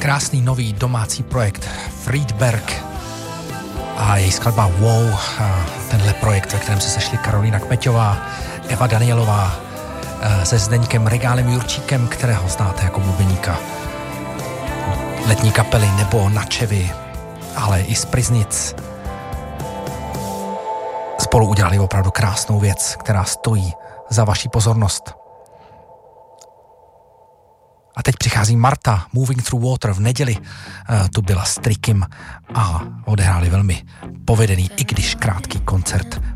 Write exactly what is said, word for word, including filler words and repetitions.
krásný nový domácí projekt Friedberg a její skladba Wow. A tenhle projekt, ve kterém se sešli Karolína Kmeťová, Eva Danielová se Zdeňkem Regálem Jurčíkem, kterého znáte jako bubeníka Letní kapely nebo Načevy, ale i z Priznic. Spolu udělali opravdu krásnou věc, která stojí za vaši pozornost. A teď přichází Marta, Moving Through Water v neděli. E, tu byla s Trikim a odehráli velmi povedený, i když krátký koncert